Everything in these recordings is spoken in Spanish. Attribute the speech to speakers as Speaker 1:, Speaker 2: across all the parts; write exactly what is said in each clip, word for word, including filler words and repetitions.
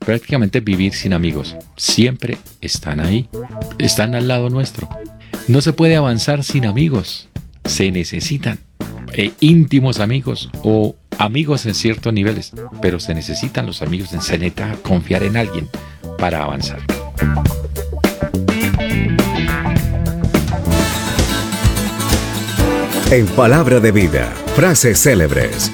Speaker 1: prácticamente vivir sin amigos. Siempre están ahí, están al lado nuestro. No se puede avanzar sin amigos. Se necesitan eh, íntimos amigos o amigos en ciertos niveles, pero se necesitan los amigos. Se necesita confiar en alguien para avanzar.
Speaker 2: En Palabra de Vida, frases célebres.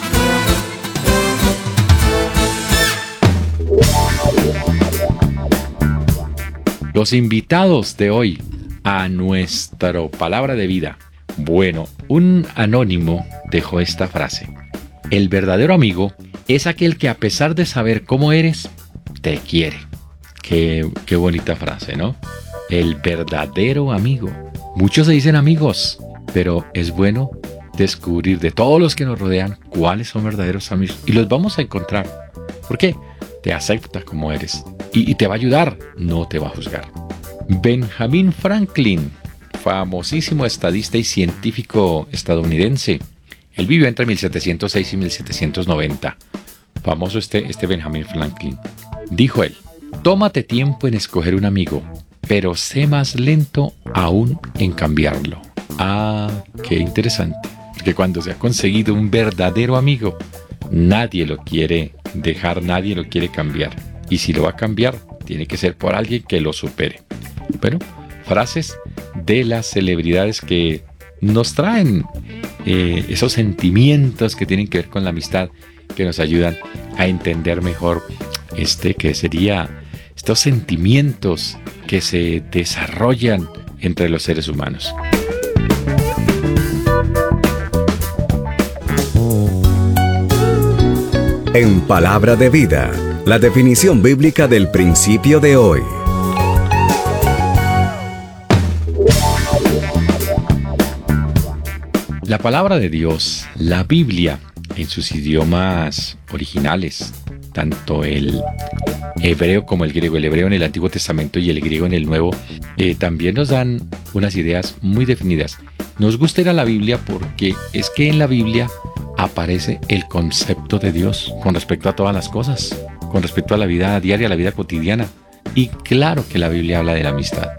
Speaker 1: Los invitados de hoy a nuestra Palabra de Vida. Bueno, un anónimo dejó esta frase. El verdadero amigo es aquel que a pesar de saber cómo eres, te quiere. Qué, qué bonita frase, ¿no? El verdadero amigo. Muchos se dicen amigos, pero es bueno descubrir de todos los que nos rodean cuáles son verdaderos amigos. Y los vamos a encontrar. ¿Por qué? Te acepta como eres. Y, y te va a ayudar, no te va a juzgar. Benjamin Franklin, famosísimo estadista y científico estadounidense. Él vivió entre mil setecientos seis y mil setecientos noventa. Famoso este, este Benjamin Franklin. Dijo él: tómate tiempo en escoger un amigo, pero sé más lento aún en cambiarlo. Ah, qué interesante. Porque cuando se ha conseguido un verdadero amigo, nadie lo quiere dejar, nadie lo quiere cambiar. Y si lo va a cambiar, tiene que ser por alguien que lo supere. Bueno, frases de las celebridades que nos traen eh, esos sentimientos que tienen que ver con la amistad, que nos ayudan a entender mejor este que sería estos sentimientos que se desarrollan entre los seres humanos.
Speaker 2: En Palabra de Vida, la definición bíblica del principio de hoy.
Speaker 1: La palabra de Dios, la Biblia, en sus idiomas originales, tanto el hebreo como el griego, el hebreo en el Antiguo Testamento y el griego en el Nuevo, eh, también nos dan unas ideas muy definidas. Nos gusta ir a la Biblia porque es que en la Biblia aparece el concepto de Dios con respecto a todas las cosas, con respecto a la vida diaria, a la vida cotidiana. Y claro que la Biblia habla de la amistad.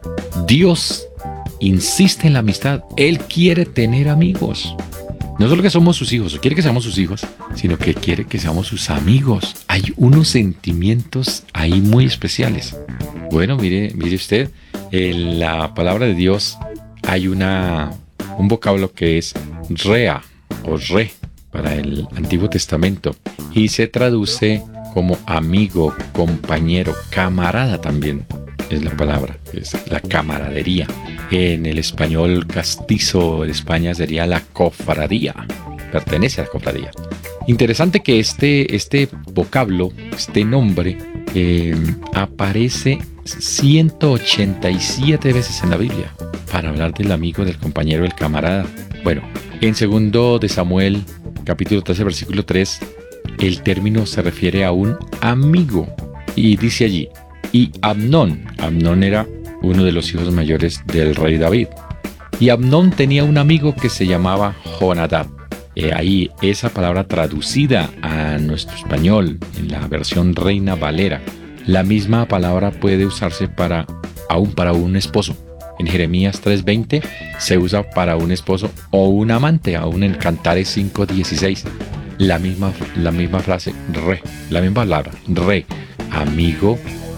Speaker 1: Dios insiste en la amistad. Él quiere tener amigos. No solo que somos sus hijos, o quiere que seamos sus hijos, sino que quiere que seamos sus amigos. Hay unos sentimientos ahí muy especiales. Bueno, mire, mire usted, en la palabra de Dios hay una, un vocablo que es rea o re para el Antiguo Testamento y se traduce como amigo, compañero, camarada también es la palabra, es la camaradería. En el español castizo de España sería la cofradía, pertenece a la cofradía. Interesante que este, este vocablo, este nombre, eh, aparece ciento ochenta y siete veces en la Biblia para hablar del amigo, del compañero, del camarada. Bueno, en segundo de Samuel, capítulo trece, versículo tres, el término se refiere a un amigo y dice allí: y Amnón, Amnón era uno de los hijos mayores del rey David, y Amnón tenía un amigo que se llamaba Jonadab. Eh, ahí esa palabra traducida a nuestro español en la versión Reina Valera, la misma palabra puede usarse para aún para un esposo. En Jeremías tres veinte se usa para un esposo o un amante, aún en Cantares cinco dieciséis. La misma, la misma frase, re, la misma palabra, re, amigo,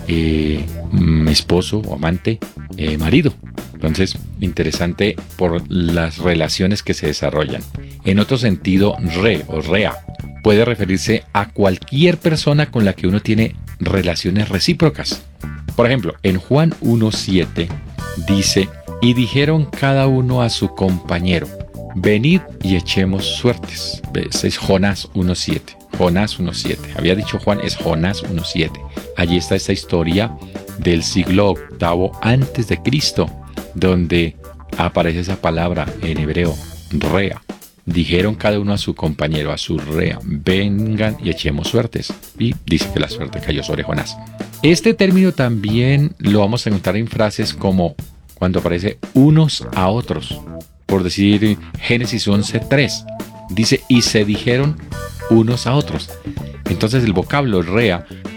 Speaker 1: eh, esposo o amante, eh, marido. Entonces, interesante por las relaciones que se desarrollan. En otro sentido, re o rea puede referirse a cualquier persona con la que uno tiene relaciones recíprocas. Por ejemplo, en Juan uno siete dice: y dijeron cada uno a su compañero, venid y echemos suertes. Ese es Jonás uno siete. Jonás uno siete. Había dicho Juan, es Jonás uno siete. Allí está esta historia del siglo octavo antes de Cristo, donde aparece esa palabra en hebreo, rea. Dijeron cada uno a su compañero, a su rea, vengan y echemos suertes. Y dice que la suerte cayó sobre Jonás. Este término también lo vamos a encontrar en frases como cuando aparece unos a otros. Por decir, Génesis once tres, dice, y se dijeron unos a otros. Entonces el vocablo rea